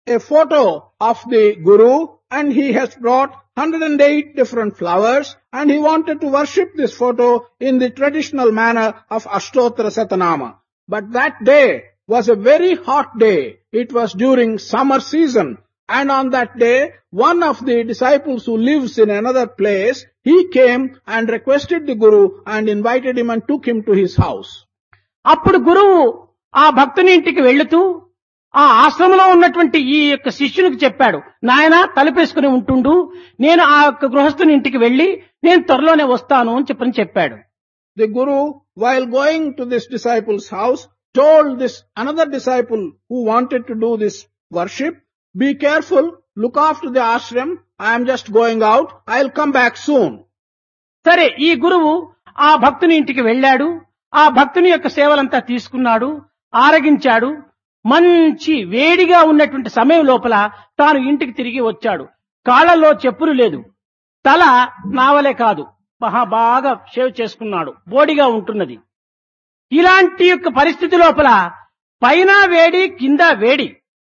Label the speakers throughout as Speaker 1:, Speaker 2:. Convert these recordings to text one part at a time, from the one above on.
Speaker 1: a photo of the Guru, and he has brought 108 different flowers, and he wanted to worship this photo in the traditional manner of Ashtottara Satanama. But that day was a very hot day. It was during summer season. And on that day, one of the disciples who lives in another place, he came and requested the Guru and invited him and took him to his house.
Speaker 2: అప్పుడు గురువు ఆ భక్తుని ఇంటికి వెళుతూ ఆ ఆశ్రమంలో ఉన్నటువంటి ఈ యొక్క శిష్యునికి చెప్పాడు, నాయన తలుపేసుకుని ఉంటుండు, నేను ఆ యొక్క గృహస్థుని ఇంటికి వెళ్లి నేను త్వరలోనే వస్తాను అని చెప్పాడు.
Speaker 1: The Guru, while going to this disciple's house, told this another disciple who wanted to do this worship, be careful, look after the ashram, I am just going out, I'll come back soon.
Speaker 2: సరే, ఈ గురువు ఆ భక్తుని ఇంటికి వెళ్ళాడు, ఆ భక్తుని యొక్క సేవలంతా తీసుకున్నాడు, ఆరగించాడు. మంచి వేడిగా ఉన్నటువంటి సమయం లోపల తాను ఇంటికి తిరిగి వచ్చాడు. కాళ్ళల్లో చెప్పులు లేదు, తల నావలే కాదు, బాగా షేవ్ చేసుకున్నాడు, బోడిగా ఉంటున్నది. ఇలాంటి యొక్క పరిస్థితి లోపల పైన వేడి కింద వేడి,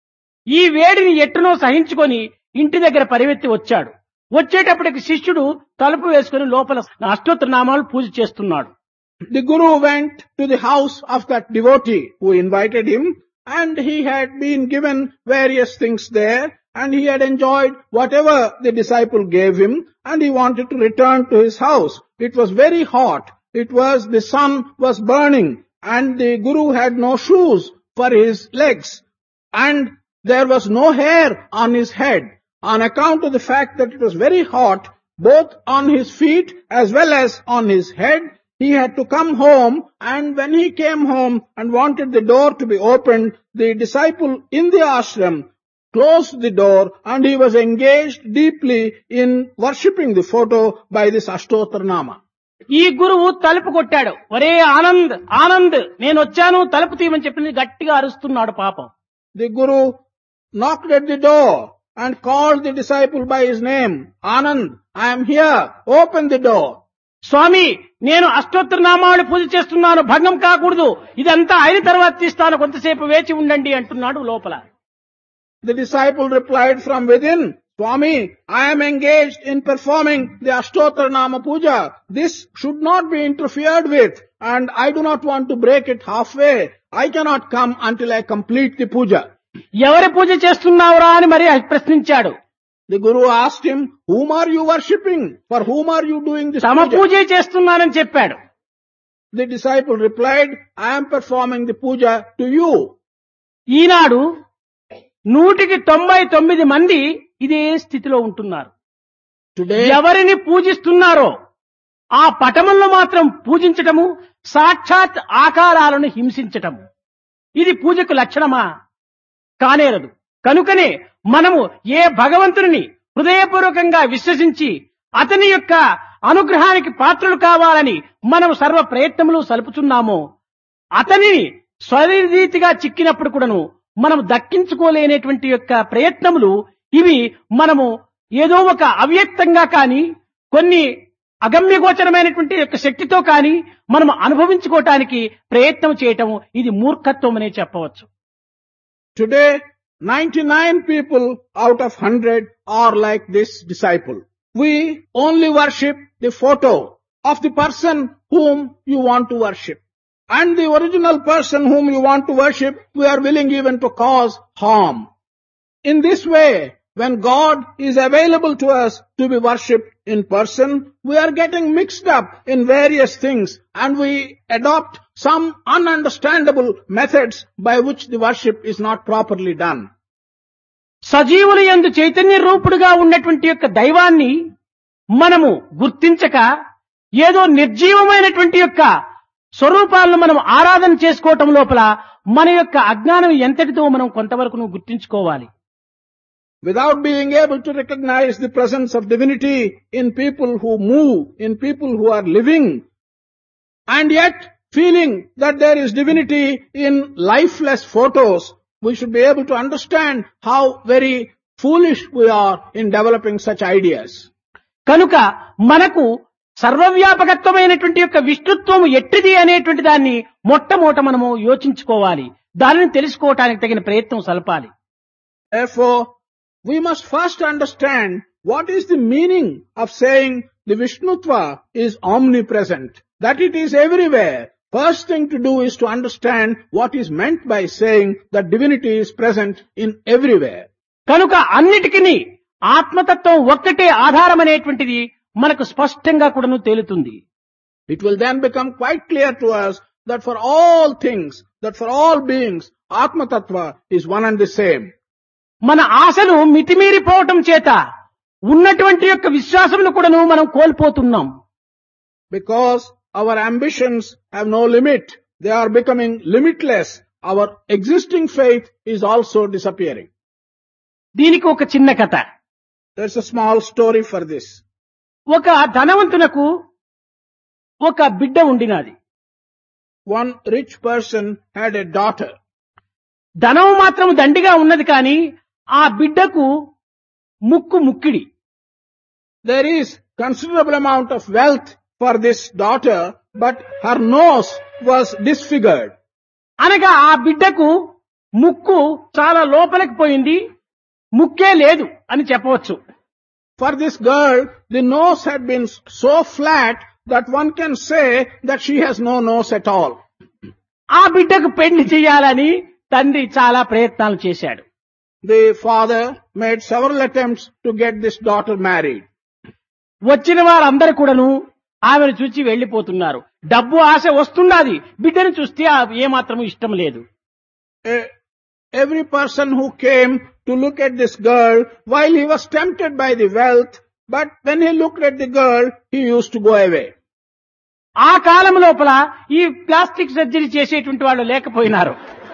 Speaker 2: ఈ వేడిని ఎట్టునో సహించుకొని ఇంటి దగ్గర పరిగెత్తి వచ్చాడు. వచ్చేటప్పటికి శిష్యుడు తలుపు వేసుకుని లోపల అష్టోత్తర నామాలు పూజ చేస్తున్నాడు.
Speaker 1: The Guru went to the house of that devotee who invited him, and he had been given various things there, and he had enjoyed whatever the disciple gave him, and he wanted to return to his house. It was very hot. The sun was burning, and the Guru had no shoes for his legs, and there was no hair on his head. On account of the fact that it was very hot, both on his feet as well as on his head, he had to come home, and when he came home and wanted the door to be opened, the disciple in the ashram closed the door, and he was engaged deeply in worshipping the photo by this Ashtottara Nama.
Speaker 2: ఈ గురువు తలుపు కొట్టాడు. ఒరే ఆనంద్, ఆనంద్, నేను వచ్చాను, తలుపు తీయమని చెప్పి గట్టిగా అరుస్తున్నాడు పాపం.
Speaker 1: The Guru knocked at the door and called the disciple by his name. Anand, I am here, open the door.
Speaker 2: స్వామి, నేను అష్టోత్తర నామాలు పూజ చేస్తున్నాను, భంగం కాకూడదు, ఇదంతా అయిన తర్వాత తీస్తాను, కొంతసేపు వేచి ఉండండి అంటున్నాడు లోపల.
Speaker 1: The disciple replied from within, Swami, I am engaged in performing the Ashtottara Nama Puja. This should not be interfered with, and I do not want to break it halfway. I cannot come until I complete the puja.
Speaker 2: ఎవరి పూజ చేస్తున్నావురా అని మరి ప్రశ్నించాడు.
Speaker 1: The Guru asked him, whom are you worshipping? For whom are you doing this
Speaker 2: తమ
Speaker 1: puja?
Speaker 2: పూజే చేస్తున్నానని చెప్పాడు.
Speaker 1: The disciple replied, I am performing the puja to you.
Speaker 2: ఈనాడు 199 మంది ఇదే స్థితిలో ఉంటున్నారు.
Speaker 1: Today,
Speaker 2: ఎవరిని పూజిస్తున్నారో ఆ పటములను మాత్రం పూజించటము, సాక్షాత్ ఆకారాలను హింసించటము, ఇది పూజకు లక్షణమా? కానేరదు. కనుకనే మనము ఏ భగవంతుని హృదయపూర్వకంగా విశ్వసించి అతని యొక్క అనుగ్రహానికి పాత్రలు కావాలని మనం సర్వ ప్రయత్నములు సలుపుతున్నామో, అతనిని స్వరీతిగా చిక్కినప్పుడు కూడాను మనం దక్కించుకోలేనటువంటి యొక్క ప్రయత్నములు ఇవి మనము ఏదో ఒక అవ్యక్తంగా కానీ కొన్ని అగమ్యగోచరమైనటువంటి యొక్క శక్తితో కానీ మనం అనుభవించుకోవటానికి ప్రయత్నం చేయటం ఇది మూర్ఖత్వం అనే చెప్పవచ్చు.
Speaker 1: Today, 99 people out of 100 are like this disciple. We only worship the photo of the person whom you want to worship. And the original person whom you want to worship, we are willing even to cause harm. In this way, when God is available to us to be worshipped in person, we are getting mixed up in various things, and we adopt some ununderstandable methods by which the worship is not properly done.
Speaker 2: సజీవుల యందు చైతన్య రూపుడుగా ఉన్నటువంటి యొక్క దైవాన్ని మనము గుర్తించక ఏదో నిర్జీవమైనటువంటి యొక్క స్వరూపాలను మనం ఆరాధన చేసుకోవటం లోపల మన యొక్క అజ్ఞానం ఎంతటితో మనం కొంతవరకు గుర్తించుకోవాలి.
Speaker 1: Without being able to recognize the presence of divinity in people who move, in people who are living, and yet feeling that there is divinity in lifeless photos, we should be able to understand how very foolish we are in developing such ideas.
Speaker 2: కనుక మనకు సర్వవ్యాపకత్వమైనటువంటి యొక్క విష్ణుత్వము ఎట్టిది అనేటువంటి దాన్ని మొట్టమొదట మనము యోచించుకోవాలి. దానిని తెలుసుకోవటానికి తగిన ప్రయత్నం సలపాలి.
Speaker 1: Therefore, we must first understand what is the meaning of saying the Vishnutva is omnipresent, that it is everywhere. First thing to do is to understand what is meant by saying that divinity is present in everywhere.
Speaker 2: కనుక అన్నిటికీ ఆత్మతత్వం ఒక్కటే ఆధారమనేటువంటిది మనకు స్పష్టంగా కూడాను తేలుతుంది.
Speaker 1: It will then become quite clear to us that for all things, that for all beings, Atma Tattva is one and the same.
Speaker 2: మన ఆశలు మితిమీరిపోవటం చేత ఉన్నటువంటి యొక్క విశ్వాసమును కూడాను మనం కోల్పోతున్నాం.
Speaker 1: Because our ambitions have no limit, they are becoming limitless. Our existing faith is also disappearing.
Speaker 2: దీనికి ఒక చిన్న కథ.
Speaker 1: There's a small story for this.
Speaker 2: ఒక ధనవంతునకు ఒక బిడ్డ ఉండినది.
Speaker 1: One rich person had a daughter.
Speaker 2: ధనం మాత్రం దండిగా ఉన్నది కానీ ఆ బిడ్డకు ముక్కిడి.
Speaker 1: There is considerable amount of wealth for this daughter, but her nose was disfigured.
Speaker 2: అనగా ఆ బిడ్డకు ముక్కు చాలా లోపలికి పోయింది, ముక్కే లేదు అని చెప్పవచ్చు.
Speaker 1: For this girl, the nose had been so flat that one can say that she has no nose at all.
Speaker 2: ఆ బిడ్డకు పెళ్లి చేయాలని తండ్రి చాలా ప్రయత్నాలు చేశాడు.
Speaker 1: The father made several attempts to get this daughter married.
Speaker 2: వచ్చిన వారందరూ కూడాను ఆమెను చూచి వెళ్లిపోతున్నారు. డబ్బు ఆశ వస్తున్నది, బిడ్డను చూస్తే ఏమాత్రం ఇష్టం లేదు.
Speaker 1: Every person who came to look at this girl, while he was tempted by the wealth, but when he looked at the girl, he used to go away.
Speaker 2: ఆ కాలం లోపల ఈ ప్లాస్టిక్ సర్జరీ చేసేటువంటి వాళ్ళు లేకపోయినారు.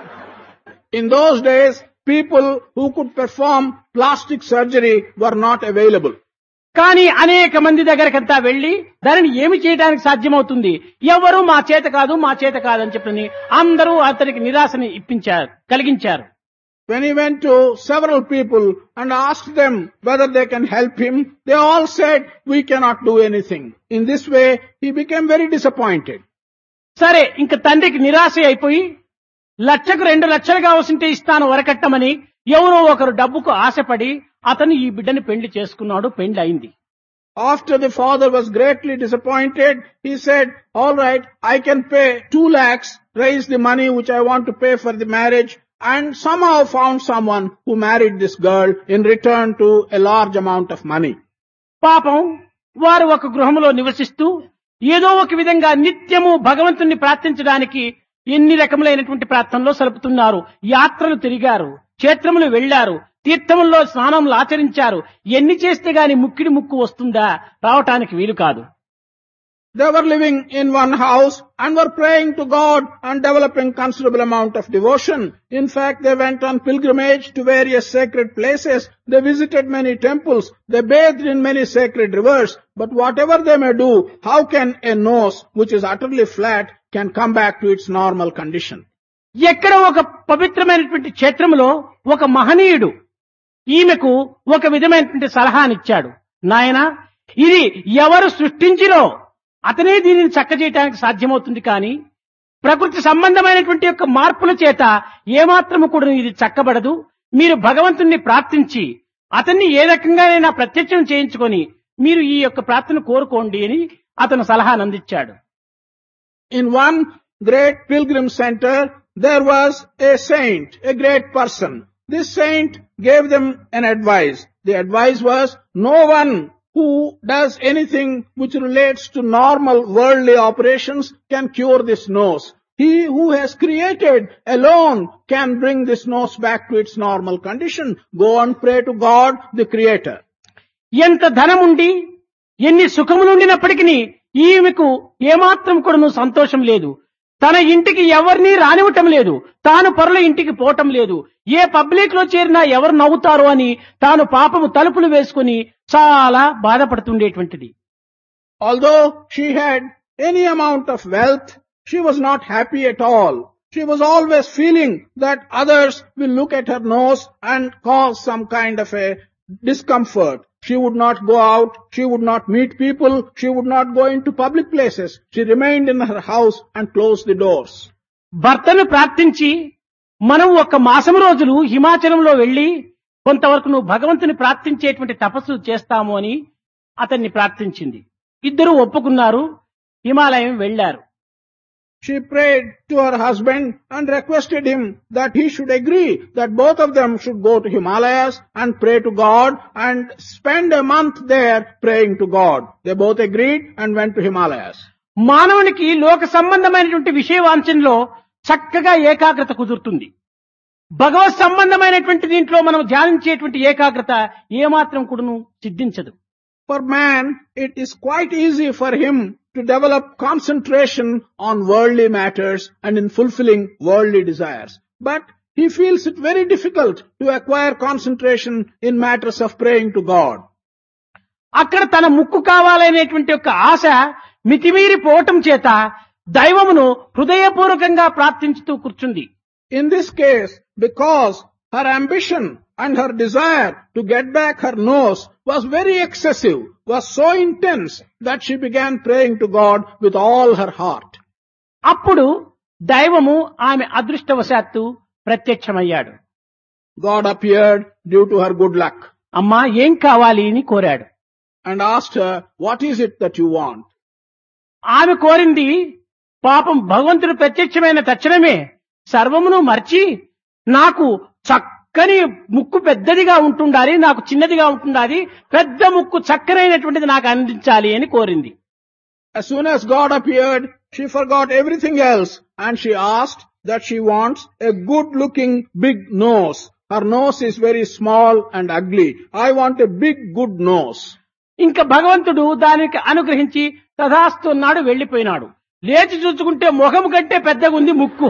Speaker 1: In those days, people who could perform plastic surgery were not available.
Speaker 2: కానీ అనేక మంది దగ్గరకంతా వెళ్లి దానిని ఏమి చేయడానికి సాధ్యమవుతుంది, ఎవరు మా చేత కాదు అని చెప్పని అందరూ అతనికి నిరాశని కలిగించారు.
Speaker 1: When he went to several people and asked them whether they can help him, they all said, we cannot do anything. In this way, he became very disappointed.
Speaker 2: సరే, ఇంక తండ్రికి నిరాశ అయిపోయి 1,00,000 2 లక్షలుగా వస్తుంటే ఇస్తాను వరకట్టమని ఎవరో ఒకరు డబ్బుకు ఆశపడి అతను ఈ బిడ్డని పెళ్లి చేసుకున్నాడు. పెళ్లి అయింది.
Speaker 1: After the father was greatly disappointed, he said, all right, I can pay 2 lakhs, raise the money which I want to pay for the marriage, and somehow found someone who married this girl in return to a large amount of money.
Speaker 2: పాపం వారు ఒక గృహంలో నివసిస్తూ ఏదో ఒక విధంగా నిత్యము భగవంతుణ్ణి ప్రార్థించడానికి ఎన్ని రకములైనటువంటి ప్రార్థనలో సలుపుతున్నారు. యాత్రలు తిరిగారు, క్షేత్రములు వెళ్లారు, తీర్థముల్లో స్నానములు ఆచరించారు. ఎన్ని చేస్తే గాని ముక్కు వస్తుందా, రావటానికి వీలు కాదు.
Speaker 1: They were living in one house and were praying to God and developing considerable amount of devotion. In fact, they went on pilgrimage to various sacred places. They visited many temples. They bathed in many sacred rivers. But whatever they may do, how can a nose which is utterly flat can come back to its normal condition?
Speaker 2: ఎక్కడ ఒక పవిత్రమైనటువంటి క్షేత్రంలో ఒక మహనీయుడు ఈమెకు ఒక విధమైనటువంటి సలహానిచ్చాడు. నాయనా, ఇది ఎవరు సృష్టించిరో అతనే దీనిని చక్కజేయడానికి సాధ్యమవుతుంది, కానీ ప్రకృతి సంబంధమైనటువంటి యొక్క మార్పుల చేత ఏమాత్రము కూడా ఇది చక్కబడదు. మీరు భగవంతుణ్ణి ప్రార్థించి అతన్ని ఏ రకంగానైనా ప్రత్యక్షం చేయించుకొని మీరు ఈ యొక్క ప్రార్థన కోరుకోండి అని అతను సలహాను అందించాడు.
Speaker 1: In one great pilgrim center, there was a saint, a great person. This saint gave them an advice. The advice was, no one who does anything which relates to normal worldly operations can cure this nose. He who has created alone can bring this nose back to its normal condition. Go and pray to God, the Creator.
Speaker 2: ఎంత ధనముండి ఎన్ని సుఖములుండినప్పటికీ ఈమెకు ఏమాత్రం కూడా సంతోషం లేదు. తన ఇంటికి ఎవరిని రానివ్వటం లేదు, తాను పరుల ఇంటికి పోవటం లేదు. ఏ పబ్లిక్ లో చేరినా ఎవరు నవ్వుతారో అని తాను పాపము తలుపులు వేసుకుని చాలా బాధపడుతుండేటువంటిది.
Speaker 1: Although she had any amount of wealth, she was not happy at all. She was always feeling that others will look at her nose and cause some kind of a discomfort. She would not go out, she would not meet people, she would not go into public places. She remained in her house and closed the doors.
Speaker 2: భర్తను ప్రార్థించి మనం 1 మాసం రోజులు హిమాచలంలో వెళ్లి కొంతవరకు నువ్వు భగవంతుని ప్రార్థించేటువంటి తపస్సు చేస్తాము అని అతన్ని ప్రార్థించింది. ఇద్దరూ ఒప్పుకున్నారు, హిమాలయం వెళ్లారు.
Speaker 1: She prayed to her husband and requested him that he should agree that both of them should go to Himalayas and pray to God and spend a month there praying to God. They both agreed and went to Himalayas.
Speaker 2: మానవునికి లోక సంబంధమైనటువంటి విషయవాంఛనలో చక్కగా ఏకాగ్రత కుదురుతుంది. భగవత్ సంబంధమైనటువంటి దీంట్లో మనం ధ్యానించేటువంటి ఏకాగ్రత ఏమాత్రం కూడాను సిద్ధించదు.
Speaker 1: For man, it is quite easy for him to develop concentration on worldly matters and in fulfilling worldly desires. But he feels it very difficult to acquire concentration in matters of praying to God.
Speaker 2: అక్కడ తన ముక్కు కావాలనేటువంటి ఒక ఆశ మితిమీరిపోవటం చేత దైవమును హృదయపూర్వకంగా ప్రార్థించుతూ కూర్చుంది.
Speaker 1: In this case, because her ambition and her desire to get back her nose was very excessive, was so intense that she began praying to God with all her heart.
Speaker 2: అప్పుడు దైవము ఆమె అదృష్టవశాత్తు ప్రత్యక్షమయ్యాడు.
Speaker 1: God appeared due to her good luck
Speaker 2: అమ్మా ఏం కావాలి అని కోరాడు.
Speaker 1: and asked her, what is it that you want?
Speaker 2: ఆమె కోరింది పాపం భగవంతుడు ప్రత్యక్షమైన తక్షణమే సర్వమును మర్చి నాకు చక్కని ముక్కు పెద్దదిగా ఉంటుండాలి, నాకు చిన్నదిగా ఉంటుండాలి, పెద్ద ముక్కు చక్కనైనటువంటిది నాకు అందించాలి అని కోరింది.
Speaker 1: As soon as God appeared, she forgot everything else and she asked that she wants a good-looking big nose. Her nose is very small and ugly. I want a big good nose.
Speaker 2: ఇంకా భగవంతుడు దానికి అనుగ్రహించి తథాస్తు అన్నాడు, వెళ్లిపోయినాడు. లేచి చూసుకుంటే ముఖం కంటే పెద్దగా ఉంది ముక్కు.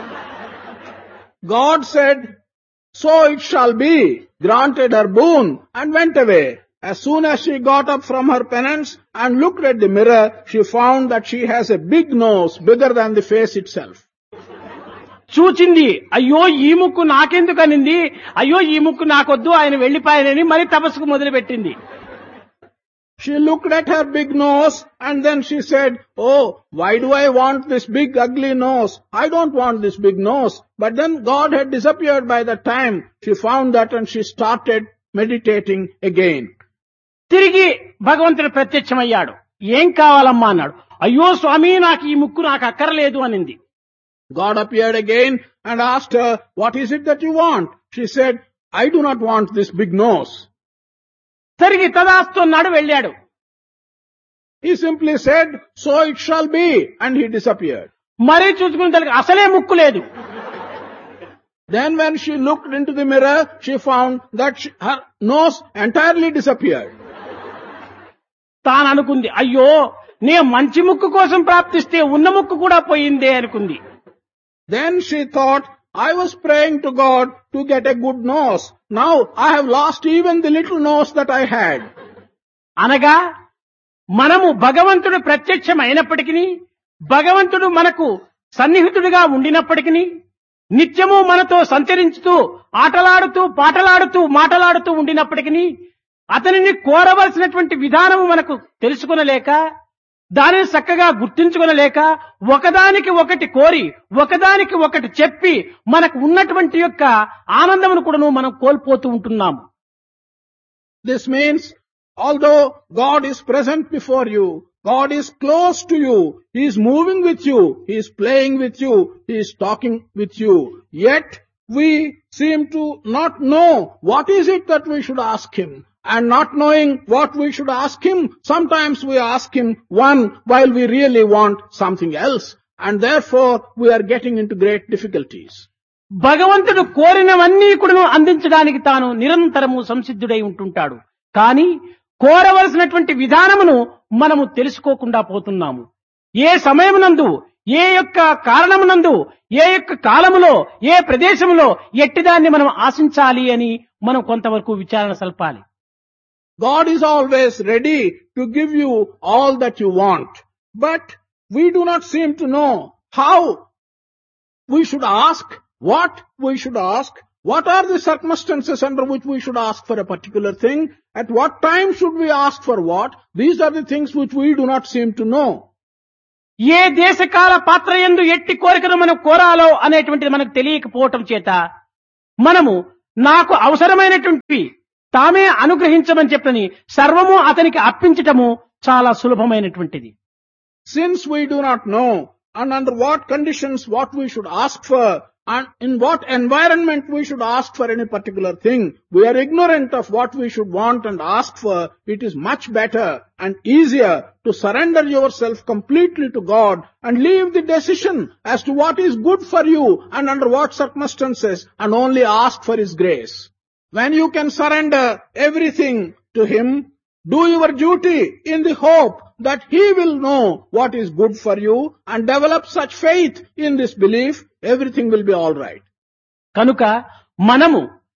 Speaker 1: God said, so it shall be, granted her boon and went away. As soon as she got up from her penance and looked at the mirror, she found that she has a big nose, bigger than the face itself.
Speaker 2: చూచింది, అయ్యో ఈ ముక్కు నాకెందుకు అనింది, అయ్యో ఈ ముక్కు నాకొద్దు, ఆయన వెళ్లిపోయానని మరి తపస్సుకు మొదలుపెట్టింది.
Speaker 1: She looked at her big nose and then she said, oh, why do I want this big ugly nose? I don't want this big nose. But then God had disappeared by that time. She found that and she started meditating again.
Speaker 2: తిరిగి భగవంతుడు ప్రత్యక్షమయ్యాడు. ఏం కావాలమ్మా అన్నాడు. అయ్యో స్వామి నాకు ఈ ముక్కు నాకు అక్కర్లేదు అనింది.
Speaker 1: God appeared again and asked her, what is it that you want? She said, I do not want this big nose.
Speaker 2: తిరిగి తదాస్తు అన్నాడు, వెళ్ళాడు.
Speaker 1: He simply said, so it shall be, and he disappeared.
Speaker 2: మరీ చూసుకున్న తనకి అసలే ముక్కు లేదు.
Speaker 1: Then when she looked into the mirror, she found that her nose entirely disappeared.
Speaker 2: తాను అనుకుంది, అయ్యో నే మంచి ముక్కు కోసం ప్రార్థిస్తే ఉన్న ముక్కు కూడా పోయిందే అనుకుంది.
Speaker 1: Then she thought, I was praying to God to get a good nose. Now I have lost even the little nose that I had.
Speaker 2: అనగా మనము భగవంతుడు ప్రత్యక్షం అయినప్పటికీ, భగవంతుడు మనకు సన్నిహితుడిగా ఉండినప్పటికీ, నిత్యము మనతో సంచరించుతూ ఆటలాడుతూ పాటలాడుతూ మాటలాడుతూ ఉండినప్పటికీ అతనిని కోరవలసినటువంటి విధానము మనకు తెలుసుకొనలేక, దానిని చక్కగా గుర్తించుకొనలేక, ఒకదానికి ఒకటి కోరి ఒకదానికి ఒకటి చెప్పి మనకు ఉన్నటువంటి యొక్క ఆనందమును కూడా మనం కోల్పోతూ ఉంటున్నాము.
Speaker 1: This means, although God is present before you, God is close to you, He is moving with you, He is playing with you, He is talking with you, yet we seem to not know what is it that we should ask Him. And not knowing what we should ask Him, sometimes we ask Him one while we really want something else, and therefore we are getting into great difficulties.
Speaker 2: భగవంతుడు కోరినవన్నీ కూడా అందించడానికి తాను నిరంతరము సంసిద్ధుడై ఉంటుంటాడు. కానీ కోరవలసినటువంటి విధానమును మనము తెలుసుకోకుండా పోతున్నాము. ఏ సమయమునందు, ఏ యొక్క కారణమునందు, ఏ యొక్క కాలములో, ఏ ప్రదేశములో ఎట్టిదాన్ని మనం ఆశించాలి అని మనం కొంతవరకు విచారణ సల్పాలి.
Speaker 1: God is always ready to give you all that you want, but we do not seem to know how we should ask, what we should ask, what are the circumstances under which we should ask for a particular thing, at what time should we ask for what. These are the things which we do not seem to know.
Speaker 2: ఏ దేశకాల పాత్ర యందు ఎట్టి కోరికను మనం కోరాలో అనేటువంటిది మనకు తెలియకపోవటం చేత మనము నాకు అవసరమైనటువంటి తామే అనుగ్రహించమని చెప్పని సర్వము అతనికి అర్పించటము చాలా సులభమైనటువంటిది.
Speaker 1: Since we do not know and under what conditions what we should ask for and in what environment we should ask for any particular thing, we are ignorant of what we should want and ask for, it is much better and easier to surrender yourself completely to God and leave the decision as to what is good for you and under what circumstances and only ask for His grace. When you can surrender everything to Him, do your duty in the hope that He will know what is good for you and develop such faith in this belief, everything will be all right.
Speaker 2: కనుక మనము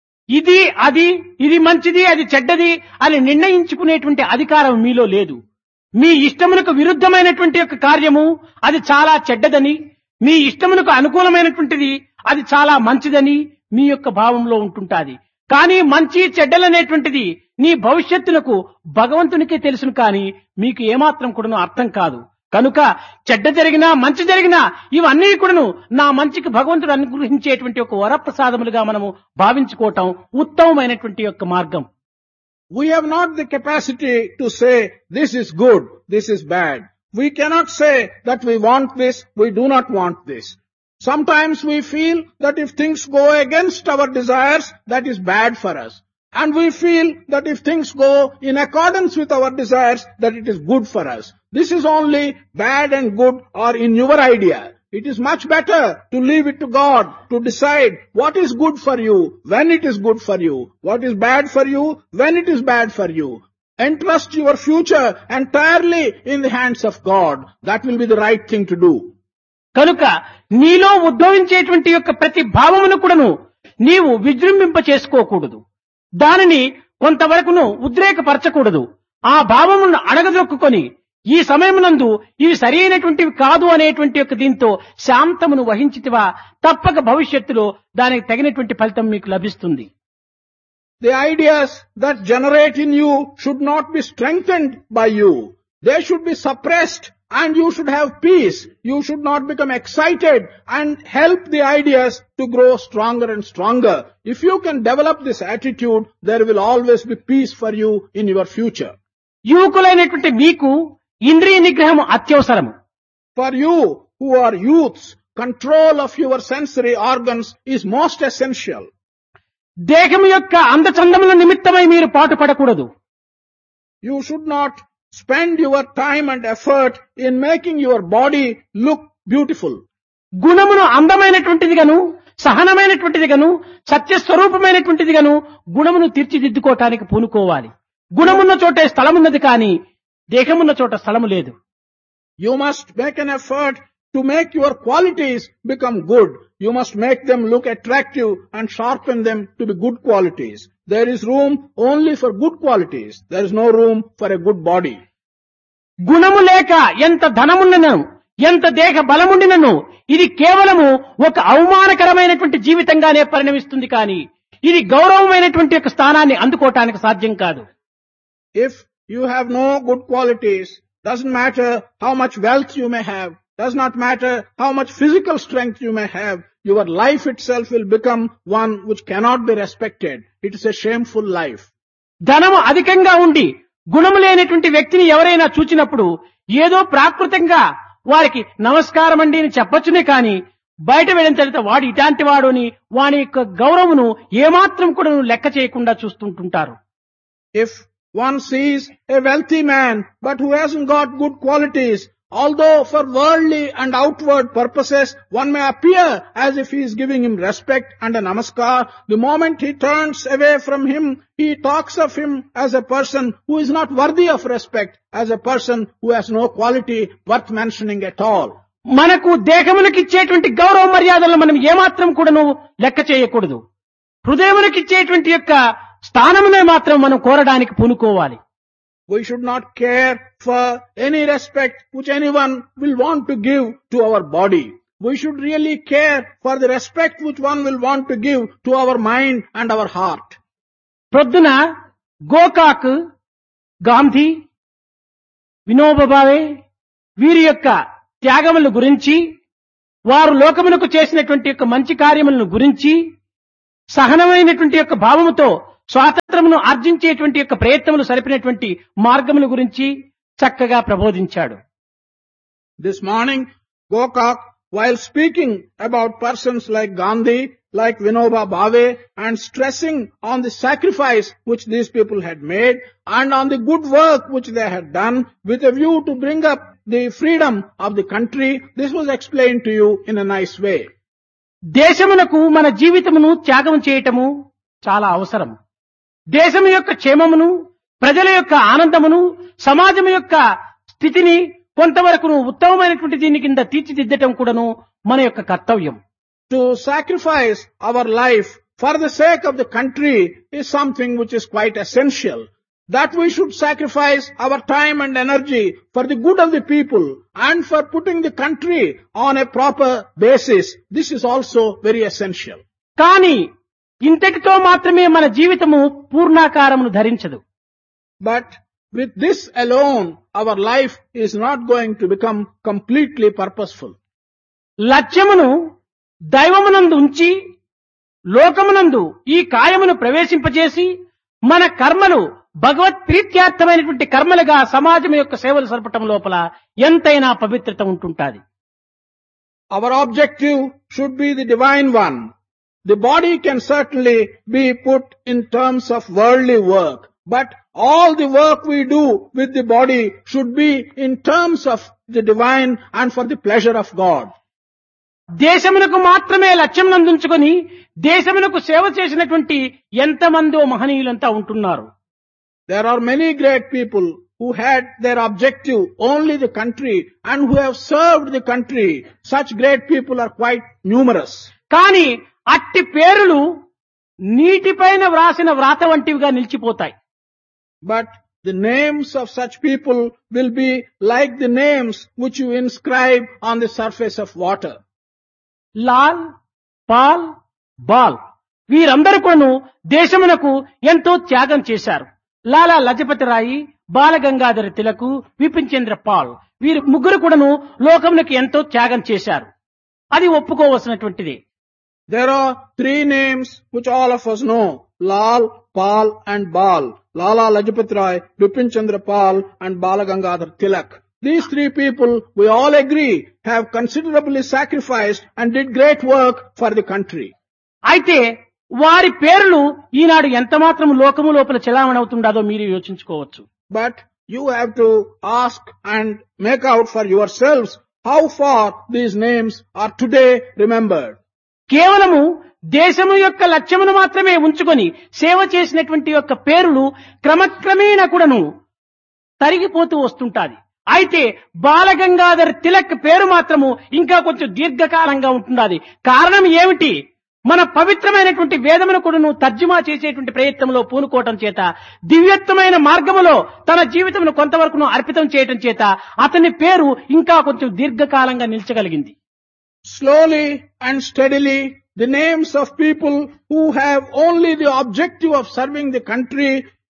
Speaker 2: ఇది మంచిది అది చెడ్డది అని నిర్ణయించుకునేటువంటి అధికారం మీలో లేదు. మీ ఇష్టమునకు విరుద్ధమైనటువంటి యొక్క కార్యము అది చాలా చెడ్డదని, మీ ఇష్టమునకు అనుకూలమైనటువంటిది అది చాలా మంచిదని మీ యొక్క భావంలో ఉంటుంటాది. కానీ మంచి చెడ్డలనేటువంటిది నీ భవిష్యత్తునకు భగవంతునికే తెలుసును, కానీ మీకు ఏమాత్రం కూడాను అర్థం కాదు. కనుక చెడ్డ జరిగినా మంచి జరిగినా ఇవన్నీ కూడాను నా మంచికి భగవంతుడు అనుగ్రహించేటువంటి ఒక వరప్రసాదములుగా మనము భావించుకోవటం ఉత్తమమైనటువంటి యొక్క మార్గం.
Speaker 1: We have not the capacity to say this is good, this is bad. We cannot say that we want this, we do not want this. Sometimes we feel that if things go against our desires, that is bad for us. And we feel that if things go in accordance with our desires, that it is good for us. This is only bad and good or in your idea. It is much better to leave it to God to decide what is good for you, when it is good for you, what is bad for you, when it is bad for you. Entrust your future entirely in the hands of God. That will be the right thing to do.
Speaker 2: కనుక నీలో ఉద్భవించేటువంటి యొక్క ప్రతి భావమును కూడాను నీవు విజృంభింప చేసుకోకూడదు. దానిని కొంతవరకును ఉద్రేకపరచకూడదు. ఆ భావములను అణగదొక్కుకొని ఈ సమయమునందు ఇవి సరి అయినటువంటివి కాదు అనేటువంటి యొక్క దీంతో శాంతమును వహించితివా తప్పక భవిష్యత్తులో దానికి తగినటువంటి ఫలితం మీకు లభిస్తుంది.
Speaker 1: The ideas that generate in you should not be strengthened by you. They should be suppressed and you should have peace. You should not become excited and help the ideas to grow stronger and stronger. If you can develop this attitude, there will always be peace for you in your future.
Speaker 2: యువకులైనటువంటి మీకు ఇంద్రియ నిగ్రహము అత్యవసరము.
Speaker 1: For you who are youths, control of your sensory organs is most essential.
Speaker 2: దేహము యొక్క అందచందముల నిమిత్తమై మీరు పాటుపడకూడదు.
Speaker 1: You should not spend your time and effort in making your body look beautiful.
Speaker 2: గుణమును అందమైనటువంటిదిగాను, సహనమైనటువంటిదిగాను, సత్యస్వరూపమైనటువంటిదిగాను గుణమును తీర్చిదిద్దుకోవటానికి పూనుకోవాలి. గుణమున్న చోటే స్థలమున్నది, కానీ దేహమున్న చోట స్థలము లేదు.
Speaker 1: You must make an effort to make your qualities become good. You must make them look attractive and sharpen them to be good qualities. There is room only for good qualities. There is no room for a good body.
Speaker 2: గుణము లేక ఎంత ధనముండినను, ఎంత దేహ బలముండినను ఇది కేవలము ఒక అవమానకరమైనటువంటి జీవితంగానే పరిణమిస్తుంది, కానీ ఇది గౌరవమైనటువంటి ఒక స్థానాన్ని అందుకోవటానికి సాధ్యం కాదు.
Speaker 1: If you have no good qualities, doesn't matter how much wealth you may have, does not matter how much physical strength you may have, your life itself will become one which cannot be respected. It is a shameful life.
Speaker 2: ధనము అధికంగా ఉండి గుణము లేనటువంటి వ్యక్తిని ఎవరైనా చూచినప్పుడు ఏదో ప్రాకృతంగా వారికి నమస్కారం అండి అని చెప్పొచ్చునే, కానీ బయట వెళ్ళిన తర్వాత వాడు ఇటాంటి వాడు అని వాని యొక్క గౌరవమును ఏమాత్రం కూడా లెక్క చేయకుండా చూస్తుంటుంటారు.
Speaker 1: If one sees a wealthy man but who hasn't got good qualities, although for worldly and outward purposes one may appear as if he is giving him respect and a namaskar, the moment he turns away from him, he talks of him as a person who is not worthy of respect, as a person who has no quality worth mentioning at all.
Speaker 2: మనకు దేహములకు ఇచ్చేటువంటి గౌరవ మర్యాదలను మనం ఏమాత్రం కూడాను లెక్క చేయకూడదు. హృదయములకు ఇచ్చేటువంటి యొక్క స్థానమునే మాత్రం మనం కోరడానికి పూనుకోవాలి.
Speaker 1: We should not care for any respect which anyone will want to give to our body. We should really care for the respect which one will want to give to our mind and our heart.
Speaker 2: ప్రొద్దున గోకాక్, గాంధీ, వినోబా భావే వీరి యొక్క త్యాగముల గురించి, వారు లోకమునకు చేసినటువంటి యొక్క మంచి కార్యములను గురించి, సహనమైనటువంటి యొక్క భావముతో స్వాతంత్రమును ఆర్జించేటువంటి యొక్క ప్రయత్నములు సరిపినటువంటి మార్గముల గురించి చక్కగా ప్రబోధించాడు.
Speaker 1: This morning, Gokak, while speaking about persons like Gandhi, like Vinoba Bhave, and stressing on the sacrifice which these people had made, and on the good work which they had done, with a view to bring up the freedom of the country, this was explained to you in a nice way.
Speaker 2: దేశమునకు మన జీవితమును త్యాగం చేయటము చాలా అవసరం. దేశం యొక్క క్షేమమును, ప్రజల యొక్క ఆనందమును, సమాజం యొక్క స్థితిని కొంతవరకు ఉత్తమమైనటువంటి దీని కింద తీర్చిదిద్దటం కూడాను మన యొక్క కర్తవ్యం.
Speaker 1: To sacrifice our life for the sake of the country is something which is quite essential. That we should sacrifice our time and energy for the good of the people and for putting the country on a proper basis. This is also very essential.
Speaker 2: కానీ ఇంతటితో మాత్రమే మన జీవితము పూర్ణాకారమును ధరించదు.
Speaker 1: But with this alone, our life is not going to become completely purposeful.
Speaker 2: లక్ష్యమును దైవమునందు ఉంచి లోకమునందు ఈ కాయమును ప్రవేశింపజేసి మన కర్మలు భగవత్ ప్రీత్యార్థమైనటువంటి కర్మలుగా సమాజం యొక్క సేవలు సరపటం లోపల ఎంతైనా పవిత్రత ఉంటుంటాది.
Speaker 1: Our objective should be the divine one. The body can certainly be put in terms of worldly work, but all the work we do with the body should be in terms of the divine and for the pleasure of God.
Speaker 2: దేశమునకు మాత్రమే లక్ష్యం నందుంచుకొని దేశమునకు సేవ చేసినటువంటి ఎంతమందో మహనీయులంతా ఉంటున్నారు.
Speaker 1: There are many great people who had their objective only the country and who have served the country. Such great people are quite numerous.
Speaker 2: కానీ అట్టి పేరులు నీటిపైన వ్రాసిన వ్రాత వంటివిగా నిలిచిపోతాయి.
Speaker 1: But the names of such people will be like the names which you inscribe on the surface of water.
Speaker 2: Lal, Paul, ball వీరందరూ కూడాను దేశమునకు ఎంతో త్యాగం చేశారు. లాలా లజపతి రాయి, బాల గంగాధర తిలక్, విపిన్ చంద్ర పాల్ వీరు ముగ్గురు కూడాను లోకమునకు ఎంతో త్యాగం చేశారు. అది ఒప్పుకోవలసినటువంటిది.
Speaker 1: There are three names which all of us know: Lal, Pal and Bal. Lala Lajpat Rai, Bipin Chandra Pal and Bala Gangadhar Tilak. These three people, we all agree, have considerably sacrificed and did great work for the country.
Speaker 2: అయితే వారి పేర్లు ఈనాడు ఎంత మాత్రం లోకము లోపల చెలామణవుతుండదో మీరు యోచించుకోవచ్చు.
Speaker 1: But you have to ask and make out for yourselves how far these names are today remembered.
Speaker 2: కేవలము దేశము యొక్క లక్ష్యమును మాత్రమే ఉంచుకొని సేవ చేసినటువంటి యొక్క పేరులు క్రమక్రమేణా కూడాను తరిగిపోతూ వస్తుంటాది. అయితే బాలగంగాధర్ తిలక్ పేరు మాత్రము ఇంకా కొంచెం దీర్ఘకాలంగా ఉంటున్నది. కారణం ఏమిటి? మన పవిత్రమైనటువంటి వేదమును కూడాను తర్జుమా చేసేటువంటి ప్రయత్నంలో పూనుకోవటం చేత, దివ్యత్వమైన మార్గములో తన జీవితమును కొంతవరకు అర్పితం చేయటం చేత అతని పేరు ఇంకా కొంచెం దీర్ఘకాలంగా నిలిచగలిగింది.
Speaker 1: Slowly and steadily, the names of people who have only the objective of serving the country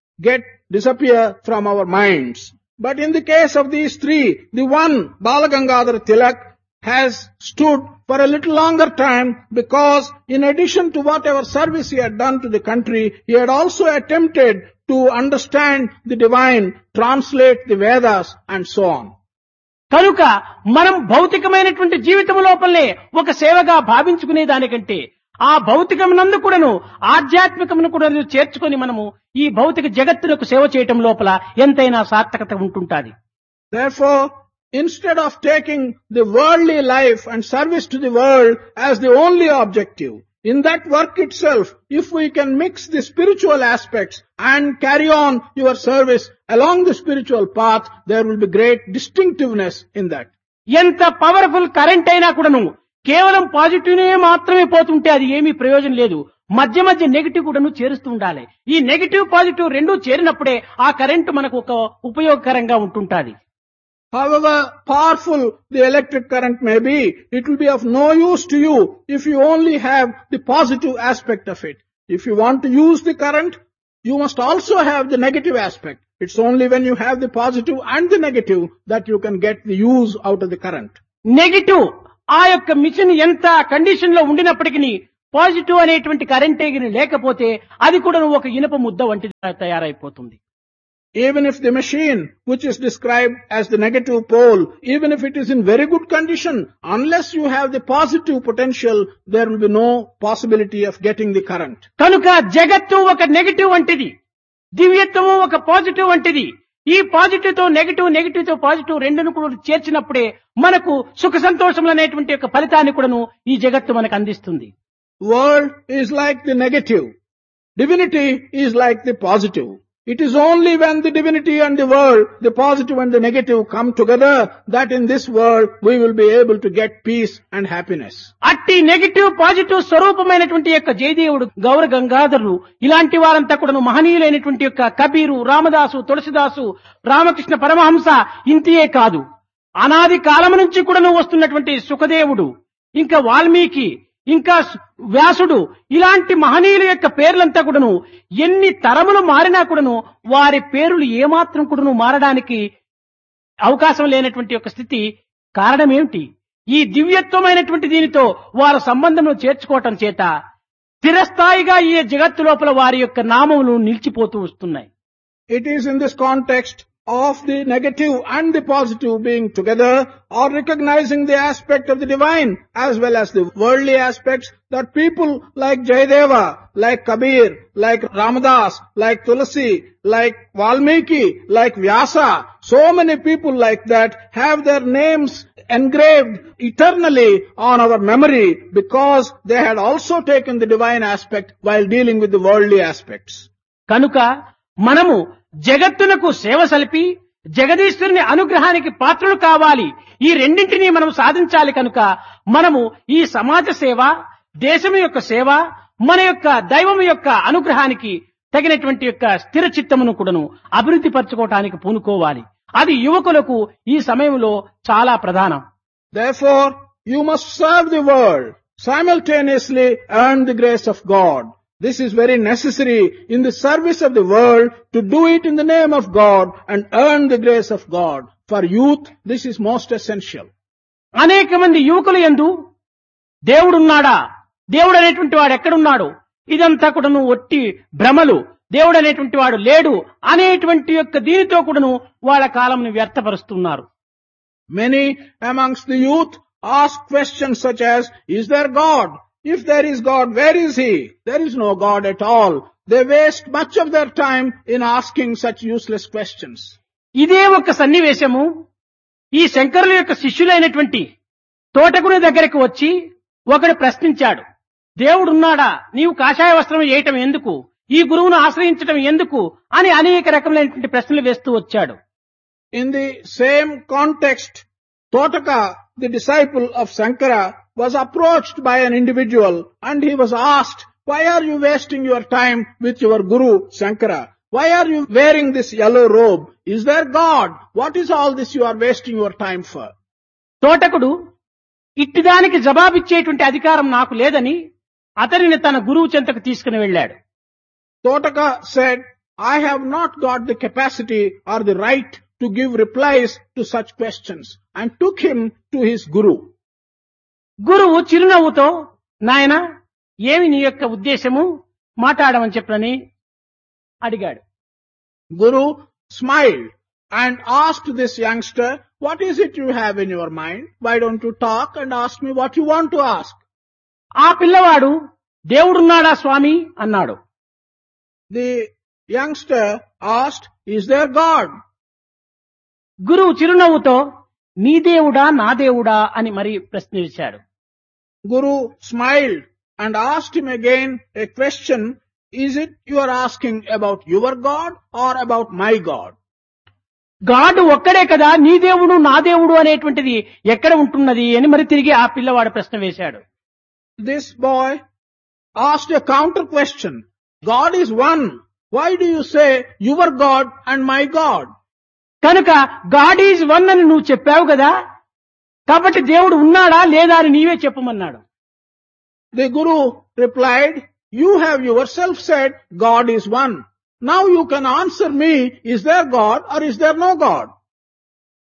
Speaker 1: disappear from our minds. But in the case of these three, the one, Balagangadhar Tilak, has stood for a little longer time because in addition to whatever service he had done to the country, he had also attempted to understand the divine, translate the Vedas and so on.
Speaker 2: కనుక మనం భౌతికమైనటువంటి జీవితం లోపలనే ఒక సేవగా భావించుకునే దానికంటే ఆ భౌతికమునందు కూడాను ఆధ్యాత్మికమును కూడా చేర్చుకొని మనము ఈ భౌతిక జగత్తులకు సేవ చేయటం లోపల ఎంతైనా సార్థకత ఉంటుంటాది.
Speaker 1: Therefore, instead of taking the worldly life and service to the world as the only objective, in that work itself, if we can mix the spiritual aspects and carry on your service along the spiritual path, there will be great distinctiveness in that.
Speaker 2: ఎంత powerful current అయినా కూడాను కేవలం positive నే మాత్రమే పోతుంటే అది ఏమీ ప్రయోజనం లేదు. మధ్య మధ్య నెగిటివ్ కూడాను చేరుస్తూ ఉండాలి. ఈ నెగిటివ్ పాజిటివ్ రెండూ చేరినప్పుడే ఆ కరెంటు మనకు ఒక ఉపయోగకరంగా ఉంటుంటాది.
Speaker 1: However powerful the electric current may be, it will be of no use to you if you only have the positive aspect of it. If you want to use the current, you must also have the negative aspect. It's only when you have the positive and the negative that you can get the use out of the current.
Speaker 2: Negative ఆ యొక్క machine ఎంత condition లో ఉండినప్పటికీ positive అనేటువంటి కరెంటే గిని లేకపోతే అది కూడా ఒక ఇనుప ముద్ద వంటిది తయారైపోతుంది.
Speaker 1: Even if the machine, which is described as the negative pole, even if it is in very good condition, unless you have the positive potential, there will be no possibility of getting the current.
Speaker 2: కనుక జగత్తు ఒక negative వంటిది, దివ్యత్వము ఒక positive వంటిది. ఈ positive తో negative, negative తో positive రెండును కూడా చేర్చినప్పుడే మనకు సుఖ సంతోషములు అనేటువంటి యొక్క ఫలితాన్ని కూడాను ఈ జగత్తు మనకు అందిస్తుంది.
Speaker 1: World is like the negative. Divinity is like the positive. It is only when the divinity and the world, the positive and the negative come together, that in this world we will be able to get peace and happiness.
Speaker 2: అట్టి negative positive స్వరూపమైనటువంటి యొక్క జయదేవుడు, గౌర గంగాధరులు, ఇలాంటి వారంతా కూడాను మహనీయులైనటువంటి యొక్క కబీరు, రామదాసు, తులసిదాసు, రామకృష్ణ పరమహంస ఇంతియే కాదు, అనాది కాలం నుంచి కూడాను వస్తున్నటువంటి సుఖదేవుడు, ఇంకా వాల్మీకి, ఇంకా వ్యాసుడు, ఇలాంటి మహనీయుల యొక్క పేర్లంతా కూడాను ఎన్ని తరములు మారినా కూడాను వారి పేర్లు ఏమాత్రం కూడాను మారడానికి అవకాశం లేనటువంటి యొక్క స్థితి. కారణం ఏమిటి? ఈ దివ్యత్వమైనటువంటి దీనితో వారి సంబంధంలో చేర్చుకోవటం చేత స్థిరస్థాయిగా ఈ జగత్తు లోపల వారి యొక్క నామములు నిలిచిపోతూ వస్తున్నాయి.
Speaker 1: It is in this context of the negative and the positive being together, or recognizing the aspect of the divine as well as the worldly aspects, that people like Jayadeva, like Kabir, like Ramadas, like Tulasi, like Valmiki, like Vyasa, so many people like that have their names engraved eternally on our memory, because they had also taken the divine aspect while dealing with the worldly aspects.
Speaker 2: కనుక మనము జగత్తునకు సేవ సలిపి జగదీశ్వరుని అనుగ్రహానికి పాత్రలు కావాలి. ఈ రెండింటినీ మనం సాధించాలి. కనుక మనము ఈ సమాజ సేవ, దేశం యొక్క సేవ, మన యొక్క దైవం యొక్క అనుగ్రహానికి తగినటువంటి యొక్క స్థిర చిత్తమును కూడాను అభివృద్ధి పరచుకోవటానికి పూనుకోవాలి. అది యువకులకు ఈ సమయంలో చాలా ప్రధానం.
Speaker 1: Therefore, you must serve the world, simultaneously earn the grace of God. This is very necessary in the service of the world, to do it in the name of God and earn the grace of God. For youth, this is most essential.
Speaker 2: అనేక మంది యువకులు యందు దేవుడున్నాడా, దేవుడు అనేటువంటి వాడు ఎక్కడున్నాడు, ఇదంతా కూడాను ఒట్టి భ్రమలు, దేవుడు అనేటువంటి వాడు లేడు అనేటువంటి యొక్క దీనితో కూడాను వాళ్ళ కాలంను వ్యర్థపరుస్తున్నారు.
Speaker 1: Many amongst the youth ask questions such as, is there God? If there is God, where is He? There is no God at all. They waste much of their time in asking such useless questions.
Speaker 2: ఇదే ఒక సన్నివేశము ఈ శంకరుల యొక్క శిష్యులైనటువంటి తోటకుని దగ్గరకు వచ్చి ఒకడు ప్రశ్నించాడు, దేవుడున్నాడా, నీవు కాషాయ వస్త్రం వేయటం ఎందుకు, ఈ గురువును ఆశ్రయించటం ఎందుకు అని అనేక రకములైనటువంటి ప్రశ్నలు వేస్తూ వచ్చాడు.
Speaker 1: In the same context, Totaka, the disciple of Shankara, was approached by an individual and he was asked, why are you wasting your time with your guru Shankara? Why are you wearing this yellow robe? Is there God? What is all this you are wasting your time for?
Speaker 2: తోటకుడు ఇట్టిదానికి జవాబిచ్చేటువంటి అధికారం నాకు లేదని అతనిని తన గురువు చెంతకు తీసుకుని వెళ్ళాడు.
Speaker 1: Totaka said, I have not got the capacity or the right to give replies to such questions, and took him to his guru.
Speaker 2: గురువు చిరునవ్వుతో, నాయనా ఏమి నీ యొక్క ఉద్దేశము, మాట్లాడమని చెప్పని అడిగాడు.
Speaker 1: Guru smiled and asked this youngster, what is it you have in your mind? Why don't you talk and ask me what you want to ask?
Speaker 2: ఆ పిల్లవాడు దేవుడున్నాడా స్వామి అన్నాడు.
Speaker 1: The youngster asked, is there God?
Speaker 2: గురువు చిరునవ్వుతో, నీ దేవుడా నా దేవుడా అని మరి ప్రశ్నించాడు.
Speaker 1: Guru smiled and asked him again a question, is it you are asking about your God or about my God?
Speaker 2: God ఒక్కడే కదా, నీ దేవుడు నా దేవుడు అనేటువంటిది ఎక్కడ ఉంటున్నది అని మరి తిరిగి ఆ పిల్లవాడు ప్రశ్న వేశాడు.
Speaker 1: This boy asked a counter question, God is one. Why do you say your God and my God?
Speaker 2: కనుక గాడ్ ఈజ్ వన్ అని నువ్వు చెప్పావు కదా, కాబట్టి దేవుడు ఉన్నాడా లేదా అని నీవే చెప్పమన్నాడు.
Speaker 1: The Guru replied, you have yourself said God is one. Now you can answer me, is there God or is there no God?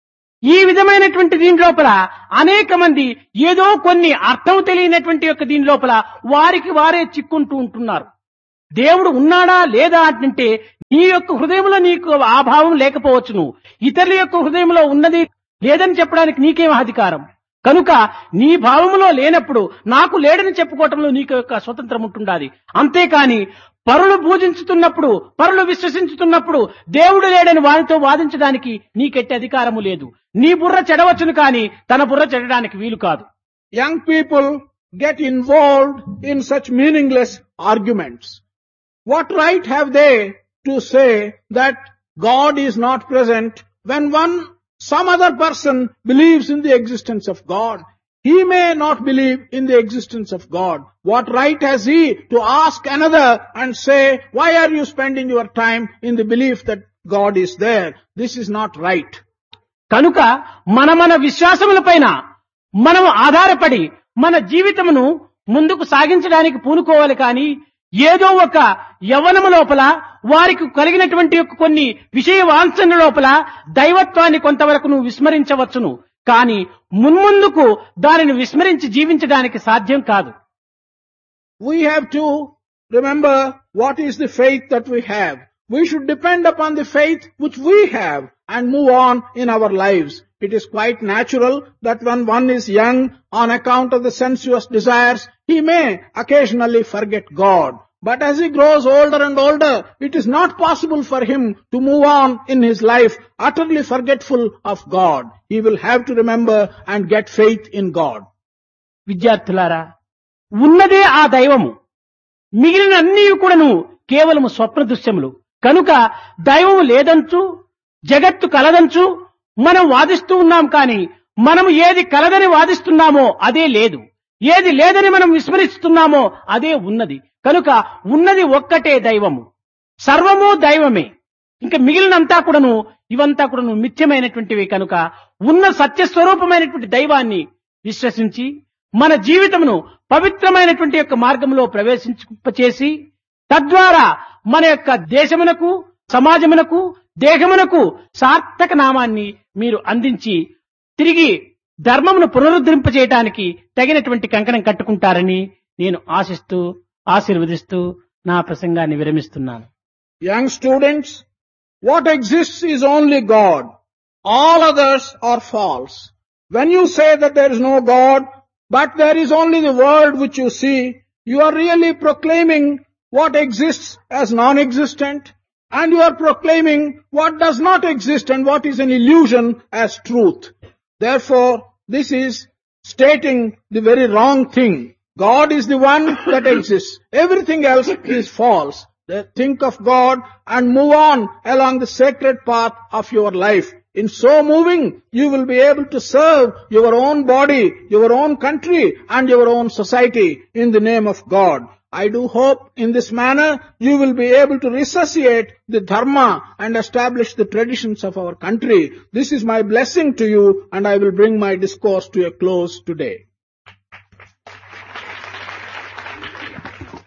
Speaker 2: ఈ విధమైనటువంటి దీని లోపల అనేక మంది ఏదో కొన్ని అర్థం తెలియనటువంటి యొక్క దీని లోపల వారికి వారే చిక్కుంటూ ఉంటున్నారు. దేవుడు ఉన్నాడా లేదా అంటే నీ యొక్క హృదయంలో నీకు ఆ భావం లేకపోవచ్చును. ఇతరుల యొక్క హృదయంలో ఉన్నది లేదని చెప్పడానికి నీకేం అధికారం? కనుక నీ భావములో లేనప్పుడు నాకు లేడని చెప్పుకోవటంలో నీకు యొక్క స్వతంత్రం ఉంటుండాలి. అంతేకాని పరులు పూజించుతున్నప్పుడు, పరులు విశ్వసించుతున్నప్పుడు దేవుడు లేడని వారితో వాదించడానికి నీకెట్టి అధికారము లేదు. నీ బుర్ర చెడవచ్చును కానీ తన బుర్ర చెడడానికి వీలు కాదు.
Speaker 1: Young people get involved in such meaningless arguments. What right have they to say that God is not present when some other person believes in the existence of God? He may not believe in the existence of God. What right has he to ask another and say, why are you spending your time in the belief that God is there? This is not right.
Speaker 2: కనుక మన విశ్వాసములపైన మనం ఆధారపడి మన జీవితమును ముందుకు సాగించడానికి పూనుకోవాలి కానీ ఏదో ఒక యవ్వనము లోపల వారికి కలిగినటువంటి కొన్ని విషయ వాంఛన లోపల దైవత్వాన్ని కొంతవరకు నువ్వు విస్మరించవచ్చును. కానీ మున్ముందుకు దానిని విస్మరించి జీవించడానికి సాధ్యం కాదు.
Speaker 1: We have to remember what is the faith that we have. We should depend upon the faith which we have and move on in our lives. It is quite natural that when one is young, on account of the sensuous desires, he may occasionally forget God. But as he grows older and older, it is not possible for him to move on in his life utterly forgetful of God. He will have to remember and get faith in God.
Speaker 2: విద్యార్థులారా, ఉన్నదే ఆ దైవము, మిగిలిన అన్నీ కూడాను కేవలము స్వప్న దృశ్యములు. కనుక దైవము లేదంచు, జగత్తు కలదంచు మనం వాదిస్తూ ఉన్నాం. కానీ మనము ఏది కలదని వాదిస్తున్నామో అదే లేదు, ఏది లేదని మనం విస్మరిస్తున్నామో అదే ఉన్నది. కనుక ఉన్నది ఒక్కటే దైవము, సర్వము దైవమే. ఇంకా మిగిలినంతా కూడాను ఇవంతా కూడాను మిథ్యమైనటువంటివి. కనుక ఉన్న సత్యస్వరూపమైనటువంటి దైవాన్ని విశ్వసించి మన జీవితమును పవిత్రమైనటువంటి యొక్క మార్గంలో ప్రవేశించేసి తద్వారా మన యొక్క దేశమునకు, సమాజమునకు, దేహమునకు సార్థక నామాన్ని మీరు అందించి తిరిగి ధర్మమును పునరుద్ధరింపజేయడానికి తగినటువంటి కంకణం కట్టుకుంటారని నేను ఆశిస్తూ ఆశీర్వదిస్తూ నా ప్రసంగాన్ని విరమిస్తున్నాను.
Speaker 1: Young students, what exists is only God. All others are false. When you say that there is no God, but there is only the world which you see, you are really proclaiming what exists as non-existent, and you are proclaiming what does not exist and what is an illusion as truth. Therefore, this is stating the very wrong thing. God is the one that exists. Everything else is false. Think of God and move on along the sacred path of your life. In so moving, you will be able to serve your own body, your own country, and your own society in the name of God. I do hope in this manner you will be able to resuscitate the dharma and establish the traditions of our country. This is my blessing to you, and I will bring my discourse to a close today.